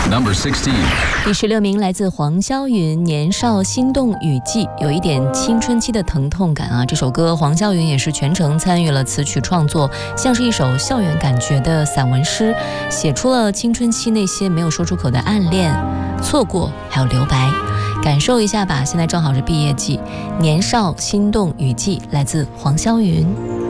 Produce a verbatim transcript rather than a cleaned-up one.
Number sixteen. 第十六名来自黄霄云，《年少心动雨季》，有一点青春期的疼痛感啊。这首歌黄霄云也是全程参与了词曲创作，像是一首校园感觉的散文诗，写出了青春期那些没有说出口的暗恋、错过还有留白。感受一下吧，现在正好是毕业季，《年少心动雨季》来自黄霄云。